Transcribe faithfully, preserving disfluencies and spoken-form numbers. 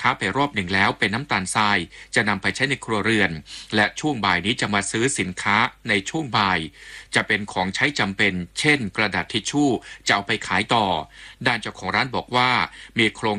าไปรอบหนึ่งแล้วเป็นน้ำตาลทรายจะนำไปใช้ในครัวเรือนและช่วงบ่ายนี้จะมาซื้อสินค้าในช่วงบ่ายจะเป็นของใช้จำเป็นเช่นกระดาษทิชชู่จะเอาไปขายต่อด้านเจ้าของร้านบอกว่ามีโครง